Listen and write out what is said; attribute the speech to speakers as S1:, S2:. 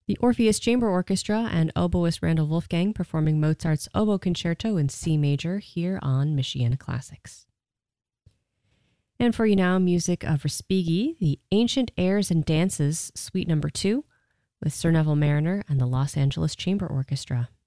S1: The Orpheus Chamber Orchestra and oboist Randall Wolfgang performing Mozart's Oboe Concerto in C major here on Michiana Classics. And for you now, music of Respighi, the Ancient Airs and Dances, Suite No. 2, with Sir Neville Marriner and the Los Angeles Chamber Orchestra.